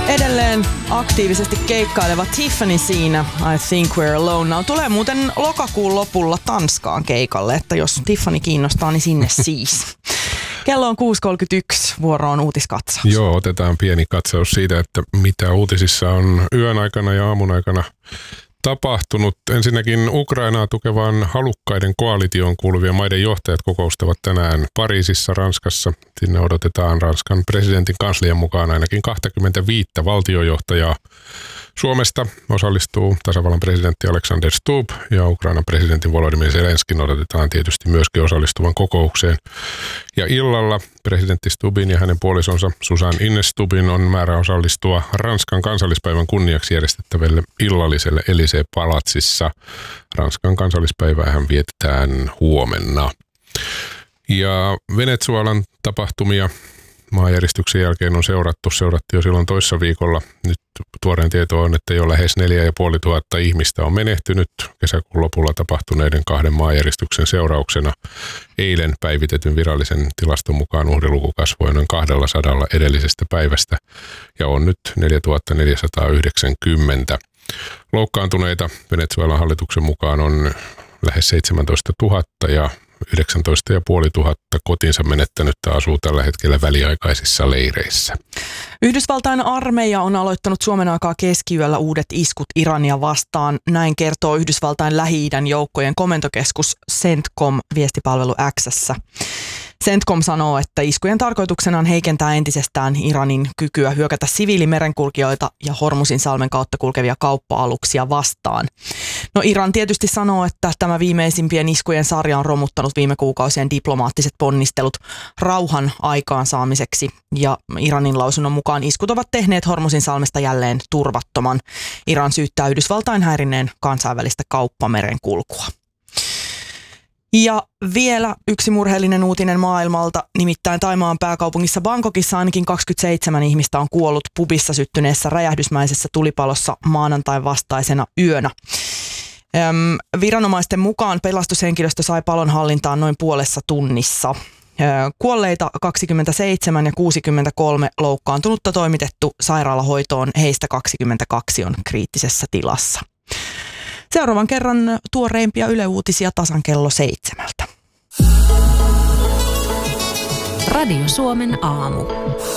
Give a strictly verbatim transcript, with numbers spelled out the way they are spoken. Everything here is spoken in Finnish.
Edelleen aktiivisesti keikkaileva Tiffany siinä, I Think We're Alone Now. Tulee muuten lokakuun lopulla Tanskaan keikalle, että jos Tiffany kiinnostaa, niin sinne siis. Kello on kuusi kolmekymmentäyksi, vuoro on uutiskatsaus. Joo, otetaan pieni katsaus siitä, että mitä uutisissa on yön aikana ja aamun aikana tapahtunut. Ensinnäkin Ukrainaa tukevan halukkaiden koalitioon kuuluvien maiden johtajat kokoustavat tänään Pariisissa, Ranskassa. Sinne odotetaan Ranskan presidentin kanslian mukaan ainakin kaksikymmentäviisi valtiojohtajaa. Suomesta osallistuu tasavallan presidentti Alexander Stubb ja Ukrainan presidentin Volodymyr Zelenskin odotetaan tietysti myöskin osallistuvan kokoukseen. Ja illalla presidentti Stubbin ja hänen puolisonsa Susan Ines Stubbin on määrä osallistua Ranskan kansallispäivän kunniaksi järjestettävälle illalliselle Élysée-palatsissa. Ranskan kansallispäiväähän vietetään huomenna. Ja Venezuelan tapahtumia maanjäristyksen jälkeen on seurattu, seurattiin jo silloin toissa viikolla. Nyt tuoreen tieto on, että jo lähes neljä ja puoli tuhatta ihmistä on menehtynyt kesäkuun lopulla tapahtuneiden kahden maanjäristyksen seurauksena. Eilen päivitetyn virallisen tilaston mukaan uhriluku kasvoi noin kahdella sadalla edellisestä päivästä ja on nyt neljätuhatta neljäsataayhdeksänkymmentä. Loukkaantuneita Venezuelan hallituksen mukaan on lähes seitsemäntoista tuhatta ja yhdeksäntoista ja puoli tuhatta kotinsa menettänyttä asuu tällä hetkellä väliaikaisissa leireissä. Yhdysvaltain armeija on aloittanut Suomen aikaa keskiyöllä uudet iskut Irania vastaan. Näin kertoo Yhdysvaltain Lähi-idän joukkojen komentokeskus CENTCOM viestipalvelu X:ssä. CENTCOM sanoo, että iskujen tarkoituksena on heikentää entisestään Iranin kykyä hyökätä siviilimerenkulkijoita ja Hormusin salmen kautta kulkevia kauppa-aluksia vastaan. No Iran tietysti sanoo, että tämä viimeisimpien iskujen sarja on romuttanut viime kuukausien diplomaattiset ponnistelut rauhan aikaansaamiseksi ja Iranin lausunnon mukaan iskut ovat tehneet Hormusin salmesta jälleen turvattoman. Iran syyttää Yhdysvaltain häirinneen kansainvälistä kauppamerenkulkua. Ja vielä yksi murheellinen uutinen maailmalta, nimittäin Thaimaan pääkaupungissa Bangkokissa ainakin kaksikymmentäseitsemän ihmistä on kuollut pubissa syttyneessä räjähdysmäisessä tulipalossa maanantain vastaisena yönä. Öm, viranomaisten mukaan pelastushenkilöstö sai palon hallintaan noin puolessa tunnissa. Ö, kuolleita kaksikymmentäseitsemän ja kuusikymmentäkolme loukkaantunutta toimitettu sairaalahoitoon, heistä kaksikymmentäkaksi on kriittisessä tilassa. Seuraavan kerran tuoreimpia Yle Uutisia tasan kello seitsemältä. Radio Suomen aamu.